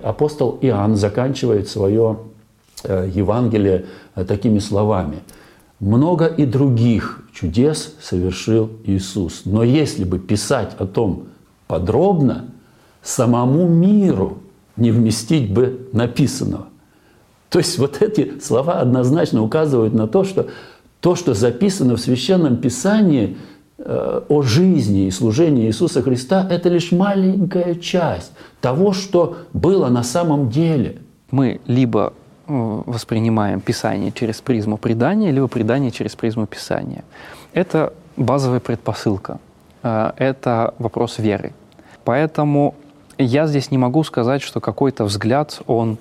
апостол Иоанн заканчивает свое Евангелие такими словами. «Много и других чудес совершил Иисус, но если бы писать о том подробно, самому миру не вместить бы написанного». То есть вот эти слова однозначно указывают на то, что записано в Священном Писании о жизни и служении Иисуса Христа, это лишь маленькая часть того, что было на самом деле. Мы либо воспринимаем Писание через призму предания, либо предание через призму Писания. Это базовая предпосылка, это вопрос веры. Поэтому я здесь не могу сказать, что какой-то взгляд, он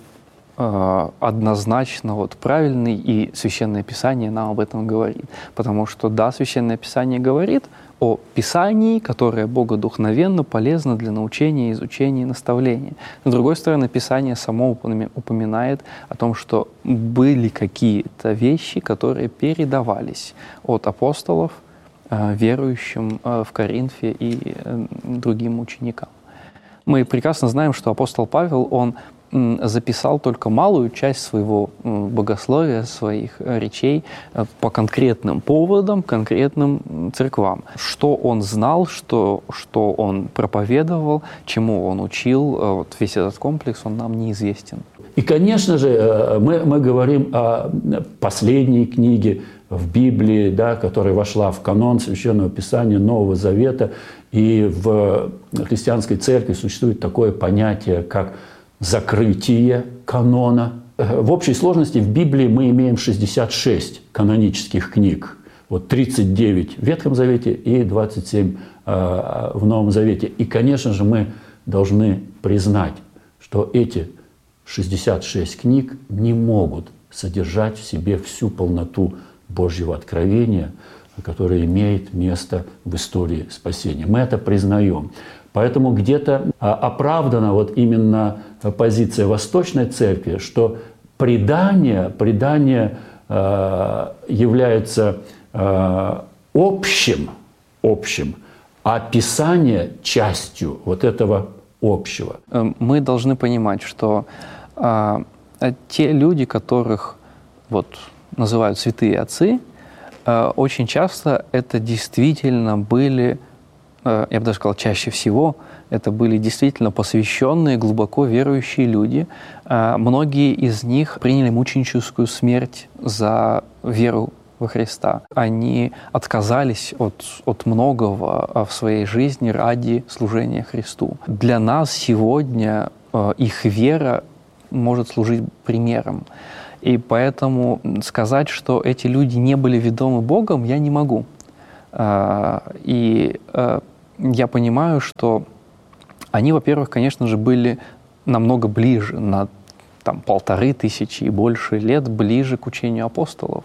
однозначно вот правильный, и Священное Писание нам об этом говорит. Потому что, да, Священное Писание говорит о Писании, которое богодухновенно, полезно для научения, изучения и наставления. С другой стороны, Писание само упоминает о том, что были какие-то вещи, которые передавались от апостолов верующим в Коринфе и другим ученикам. Мы прекрасно знаем, что апостол Павел, он записал только малую часть своего богословия, своих речей по конкретным поводам, конкретным церквам. Что он знал, что он проповедовал, чему он учил, вот весь этот комплекс, он нам неизвестен. И, конечно же, мы говорим о последней книге в Библии, да, которая вошла в канон Священного Писания Нового Завета. И в христианской церкви существует такое понятие, как закрытие канона. В общей сложности в Библии мы имеем 66 канонических книг. Вот 39 в Ветхом Завете и 27 в Новом Завете. И, конечно же, мы должны признать, что эти 66 книг не могут содержать в себе всю полноту Божьего откровения, которое имеет место в истории спасения. Мы это признаем. Поэтому где-то оправдана вот именно позиция Восточной Церкви, что предание является общим, а Писание частью вот этого общего. Мы должны понимать, что те люди, которых вот называют святые отцы, очень часто это действительно были, я бы даже сказал, чаще всего, это были действительно посвященные, глубоко верующие люди. Многие из них приняли мученическую смерть за веру во Христа. Они отказались от многого в своей жизни ради служения Христу. Для нас сегодня их вера может служить примером. И поэтому сказать, что эти люди не были ведомы Богом, я не могу. И я понимаю, что они, во-первых, конечно же, были намного ближе, на 1500 и больше лет ближе к учению апостолов.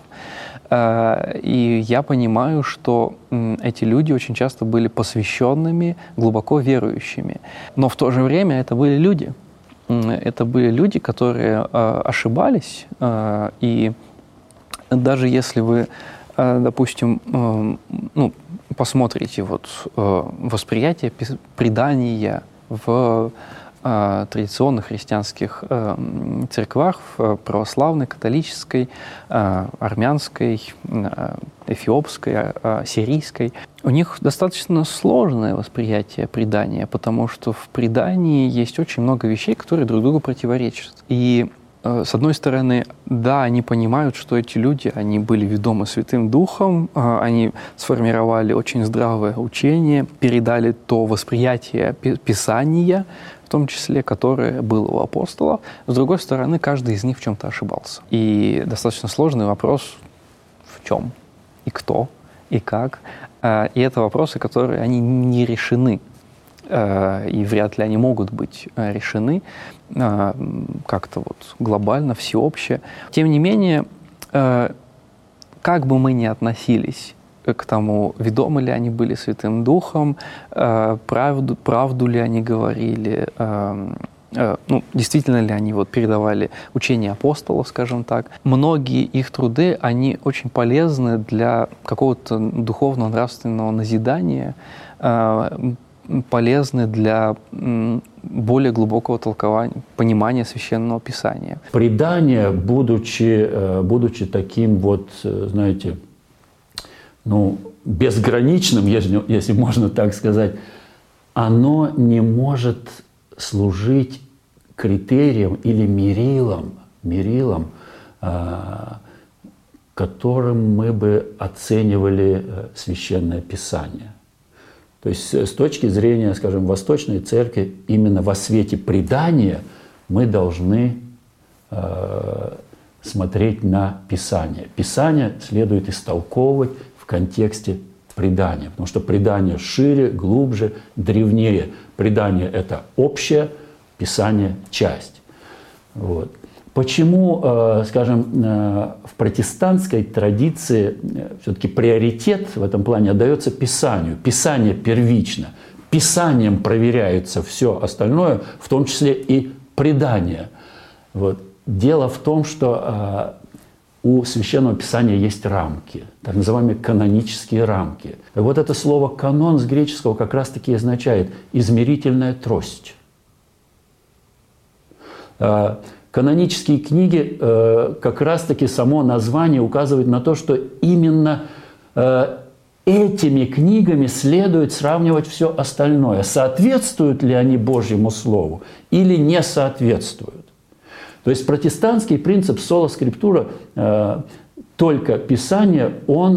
И я понимаю, что эти люди очень часто были посвященными, глубоко верующими. Но в то же время это были люди. Это были люди, которые ошибались. И даже если вы, допустим, посмотрите восприятие предания в традиционных христианских церквах, в православной, католической, армянской, эфиопской, сирийской, у них достаточно сложное восприятие предания, потому что в предании есть очень много вещей, которые друг другу противоречат. И с одной стороны, да, они понимают, что эти люди, они были ведомы Святым Духом, они сформировали очень здравое учение, передали то восприятие Писания, в том числе, которое было у апостолов. С другой стороны, каждый из них в чем-то ошибался. И достаточно сложный вопрос, в чем, и кто, и как. И это вопросы, которые они не решены. И вряд ли они могут быть решены как-то глобально, всеобще. Тем не менее, как бы мы ни относились к тому, ведомы ли они были Святым Духом, правду ли они говорили, действительно ли они передавали учение апостолов, скажем так. Многие их труды, они очень полезны для какого-то духовно-нравственного назидания. полезны для более глубокого толкования, понимания Священного Писания. Предание, будучи таким вот, знаете, безграничным, если можно так сказать, оно не может служить критерием или мерилом, которым мы бы оценивали Священное Писание. То есть с точки зрения, скажем, Восточной Церкви, именно во свете предания мы должны смотреть на Писание. Писание следует истолковывать в контексте предания, потому что предание шире, глубже, древнее. Предание – это общее, Писание – часть. Вот. Почему, скажем, в протестантской традиции все-таки приоритет в этом плане отдается Писанию? Писание первично. Писанием проверяется все остальное, в том числе и предание. Вот. Дело в том, что у Священного Писания есть рамки, так называемые канонические рамки. И вот это слово «канон» с греческого как раз-таки означает «измерительная трость». Канонические книги, как раз-таки само название указывает на то, что именно этими книгами следует сравнивать все остальное. Соответствуют ли они Божьему Слову или не соответствуют? То есть протестантский принцип сола скриптура, только Писание, он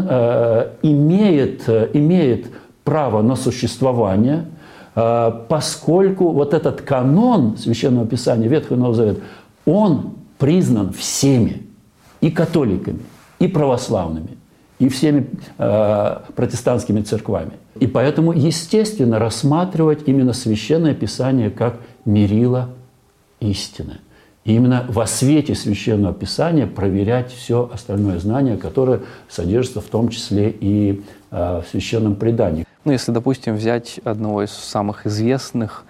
имеет право на существование, поскольку вот этот канон Священного Писания, Ветхого и Нового Завета, он признан всеми, и католиками, и православными, и всеми протестантскими церквами. И поэтому, естественно, рассматривать именно Священное Писание как мерило истины. И именно во свете Священного Писания проверять все остальное знание, которое содержится в том числе и в Священном предании. Если, допустим, взять одного из самых известных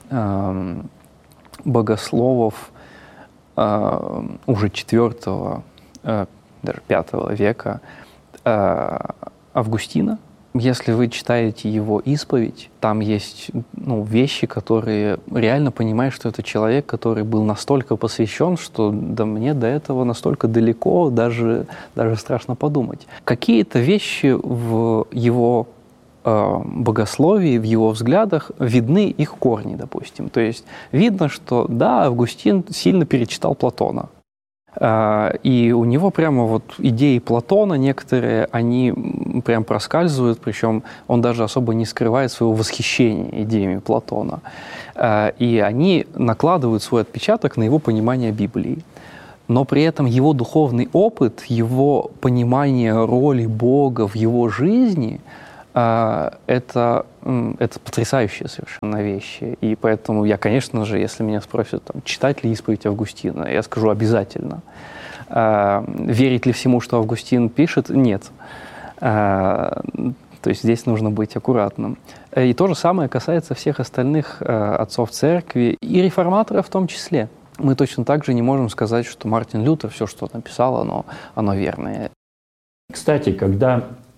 богословов уже IV, даже V века, Августина. Если вы читаете его исповедь, там есть вещи, которые реально понимаешь, что это человек, который был настолько посвящен, что мне до этого настолько далеко, даже страшно подумать. Какие-то вещи в его богословии, в его взглядах видны их корни, допустим. То есть видно, что да, Августин сильно перечитал Платона. И у него прямо вот идеи Платона некоторые, они прям проскальзывают, причем он даже особо не скрывает своего восхищения идеями Платона. И они накладывают свой отпечаток на его понимание Библии. Но при этом его духовный опыт, его понимание роли Бога в его жизни – это потрясающие совершенно вещи. И поэтому я, конечно же, если меня спросят, читать ли исповедь Августина, я скажу обязательно. Верить ли всему, что Августин пишет? Нет. То есть здесь нужно быть аккуратным. И то же самое касается всех остальных отцов церкви и реформаторов в том числе. Мы точно так же не можем сказать, что Мартин Лютер, все, что написал, оно верное. Кстати, когда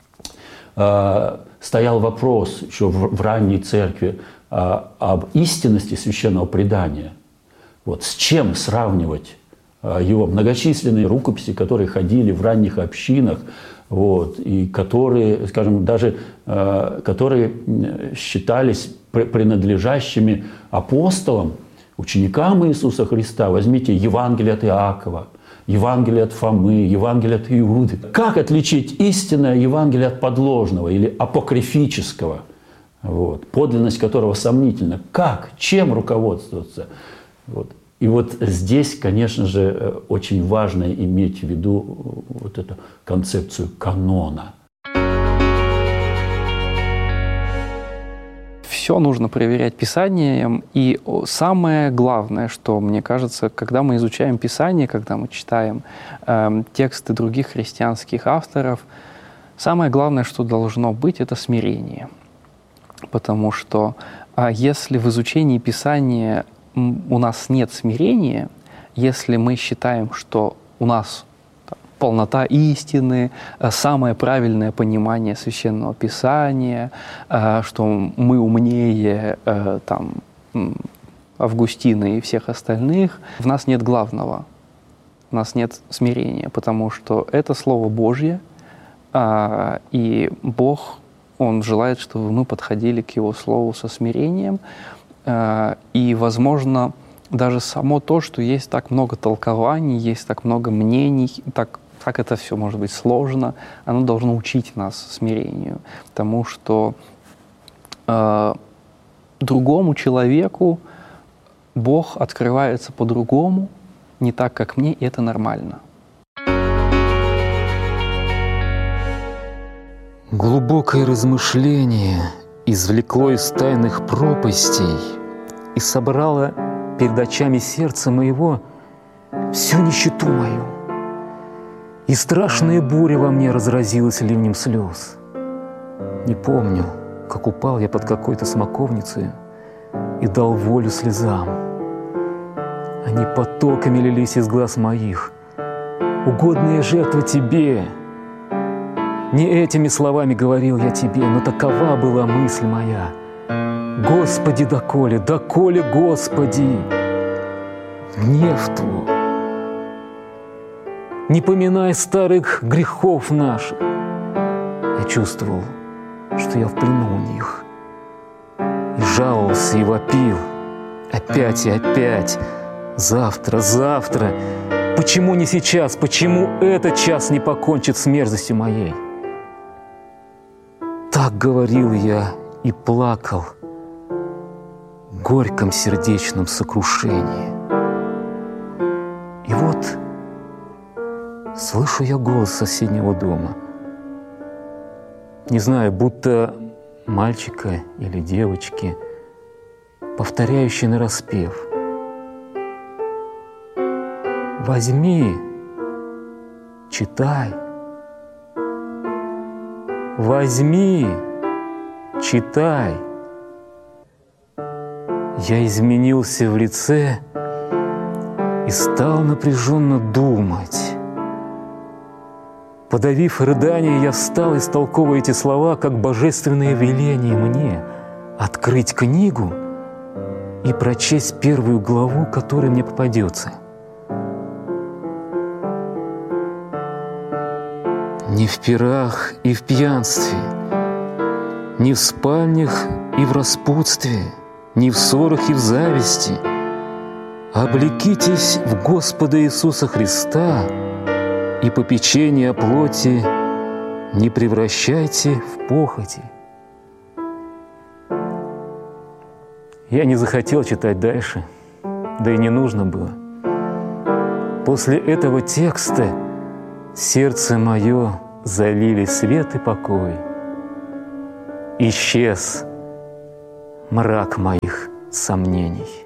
стоял вопрос еще в ранней церкви об истинности священного предания, вот, с чем сравнивать его многочисленные рукописи, которые ходили в ранних общинах, вот, и которые, скажем, даже которые считались принадлежащими апостолам, ученикам Иисуса Христа. Возьмите Евангелие от Иакова, Евангелие от Фомы, Евангелие от Иуды. Как отличить истинное Евангелие от подложного или апокрифического, вот, подлинность которого сомнительна? Как? Чем руководствоваться? Вот. И вот здесь, конечно же, очень важно иметь в виду вот эту концепцию канона. Все нужно проверять Писанием. И самое главное, что, мне кажется, когда мы изучаем Писание, когда мы читаем тексты других христианских авторов, самое главное, что должно быть, это смирение. Потому что если в изучении Писания у нас нет смирения, если мы считаем, что у нас полнота истины, самое правильное понимание Священного Писания, что мы умнее там, Августина и всех остальных. В нас нет главного, у нас нет смирения, потому что это Слово Божье, и Бог, Он желает, чтобы мы подходили к Его Слову со смирением, и, возможно, даже само то, что есть так много толкований, есть так много мнений, так это все может быть сложно, оно должно учить нас смирению. Потому что другому человеку Бог открывается по-другому, не так, как мне, и это нормально. Глубокое размышление извлекло из тайных пропастей и собрало перед очами сердца моего всю нищету мою. И страшная буря во мне разразилась ливнем слез. Не помню, как упал я под какой-то смоковницей и дал волю слезам. Они потоками лились из глаз моих. Угодная жертва Тебе. Не этими словами говорил я Тебе, но такова была мысль моя. Господи, доколе, Господи, гнев Твой. Не поминай старых грехов наших. Я чувствовал, что я в плену у них. И жаловался, и вопил. Опять и опять. Завтра. Почему не сейчас? Почему этот час не покончит с мерзостью моей? Так говорил я и плакал в горьком сердечном сокрушении. И вот слышу я голос соседнего дома. Не знаю, будто мальчика или девочки, повторяющий нараспев. Возьми, читай. Возьми, читай. Я изменился в лице и стал напряженно думать. Подавив рыдание, я встал, истолковывая эти слова как божественное веление мне открыть книгу и прочесть первую главу, которая мне попадется. Не в пирах и в пьянстве, не в спальнях и в распутстве, не в ссорах и в зависти. Облекитесь в Господа Иисуса Христа и попечение о плоти не превращайте в похоти. Я не захотел читать дальше, да и не нужно было. После этого текста сердце мое залили свет и покой. Исчез мрак моих сомнений.